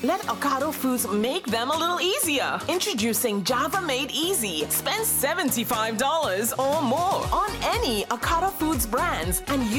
Let Ocado Foods make them a little easier. Introducing Java Made Easy. Spend $75 or more on any Ocado Foods brands and